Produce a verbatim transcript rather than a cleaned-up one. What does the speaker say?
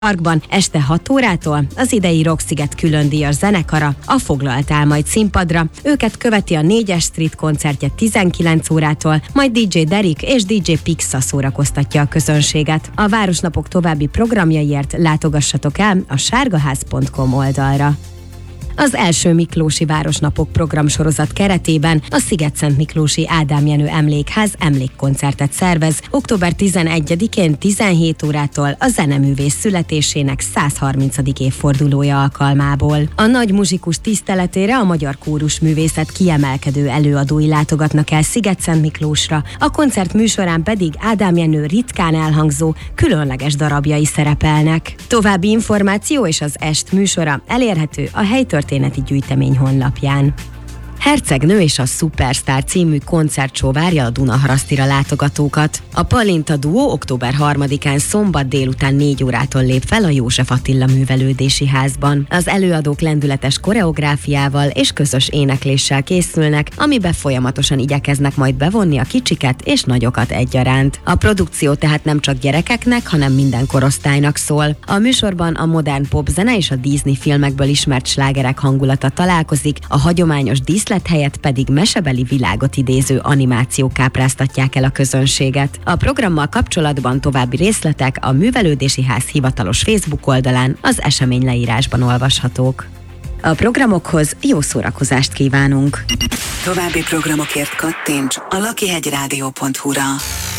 Parkban este hat órától az idei Rocksziget különdíjas zenekara, a Foglalt áll majd színpadra. Őket követi a négyes Street koncertje tizenkilenc órától, majd dé dzsé Derek és dé dzsé Pixa szórakoztatja a közönséget. A Városnapok további programjaiért látogassatok el a sárgaház pont com oldalra. Az első Miklósi Városnapok programsorozat keretében a Szigetszent Miklósi Ádám Jenő Emlékház emlékkoncertet szervez október tizenegyedikén tizenhét órától a zeneművész születésének százharmincadik évfordulója alkalmából. A nagy muzsikus tiszteletére a magyar kórusművészet kiemelkedő előadói látogatnak el Szigetszent Miklósra, a koncert műsorán pedig Ádám Jenő ritkán elhangzó, különleges darabjai szerepelnek. További információ és az est műsora elérhető a helytörténeti gyűjtemény honlapján. Hercegnő és a Superstar című koncertshow várja a Dunaharasztira látogatókat. A Palinta duó október harmadikán szombat délután négy órától lép fel a József Attila Művelődési Házban. Az előadók lendületes koreográfiával és közös énekléssel készülnek, amibe folyamatosan igyekeznek majd bevonni a kicsiket és nagyokat egyaránt. A produkció tehát nem csak gyerekeknek, hanem minden korosztálynak szól. A műsorban a modern popzene és a Disney filmekből ismert slágerek hangulata találkozik, a hagyományos díszlet helyett pedig mesebeli világot idéző animációk kápráztatják el a közönséget. A programmal kapcsolatban további részletek a Művelődési Ház hivatalos Facebook oldalán, az esemény leírásban olvashatók. A programokhoz jó szórakozást kívánunk! További programokért kattints a lakihegyrádió pont hu-ra.